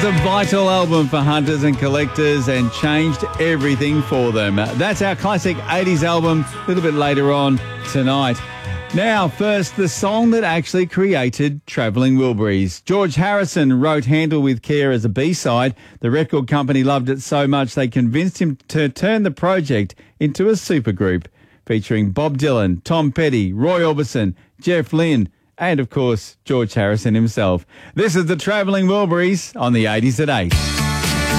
was a vital album for hunters and collectors and changed everything for them. That's our classic 80s album a little bit later on tonight. Now, first, the song that actually created Travelling Wilburys. George Harrison wrote Handle with Care as a B-side. The record company loved it so much they convinced him to turn the project into a supergroup, featuring Bob Dylan, Tom Petty, Roy Orbison, Jeff Lynne, and, of course, George Harrison himself. This is the Travelling Wilburys on the 80s at 8.